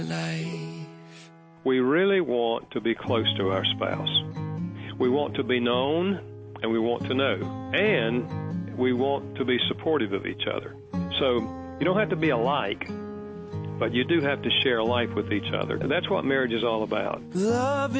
We really want to be close to our spouse. We want to be known, and we want to know, and we want to be supportive of each other. So you don't have to be alike, but you do have to share life with each other. And that's what marriage is all about. Love